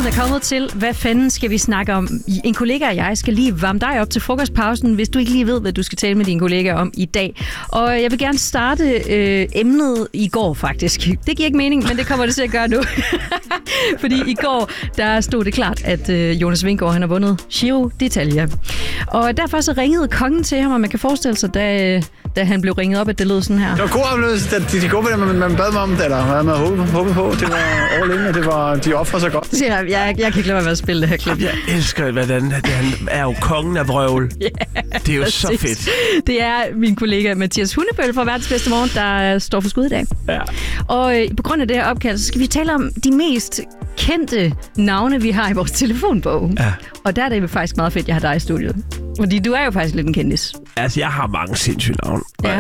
er kommet til, hvad fanden skal vi snakke om? En kollega og jeg skal lige varme dig op til frokostpausen, hvis du ikke lige ved, hvad du skal tale med dine kollegaer om i dag. Og jeg vil gerne starte emnet i går, faktisk. Det giver ikke mening, men det kommer det til at gøre nu. Fordi i går, der stod det klart, at Jonas Vingegaard, han har vundet Giro d'Italia. Og derfor så ringede kongen til ham, og man kan forestille sig, da han blev ringet op, at det lød sådan her. Det var god oplevelse, da de går på det, man bad mig om det, eller hvad man håbede på. Det var all in, de offrer sig godt. Jeg kan ikke lade være med at spille det her klip. Jeg elsker, hvordan han er jo kongen af vrøvl. Yeah, det er jo så fedt. Det er min kollega Mathias Hundebøl fra Verdens Bedste Morgen, der står for skud i dag. Ja. Og på grund af det her opkald, så skal vi tale om de mest kendte navne, vi har i vores telefonbog. Ja. Og der er det faktisk meget fedt, jeg har dig i studiet. Fordi du er jo faktisk lidt en kendis. Altså, jeg har mange sindssyge navne. Ja.